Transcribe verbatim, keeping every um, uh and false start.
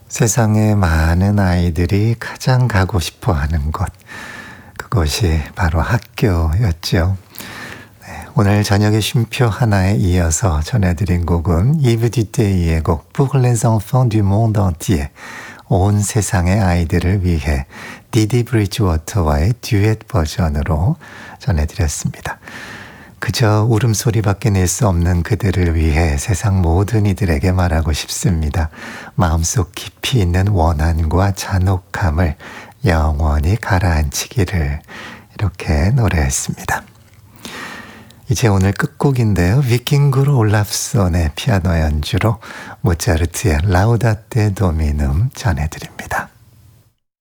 세상의 많은 아이들이 가장 가고 싶어 하는 곳, 그곳이 바로 학교였죠. 네, 오늘 저녁의 쉼표 하나에 이어서 전해드린 곡은 이브 디테이의 곡 Pour les enfants du monde entier, 온 세상의 아이들을 위해 디디 브리지워터와의 듀엣 버전으로 전해드렸습니다. 그저 울음소리밖에 낼 수 없는 그들을 위해 세상 모든 이들에게 말하고 싶습니다. 마음속 깊이 있는 원한과 잔혹함을 영원히 가라앉히기를, 이렇게 노래했습니다. 이제 오늘 끝곡인데요. 비킹구르 올라프손의 피아노 연주로 모차르트의 라우다테 도미눔 전해드립니다.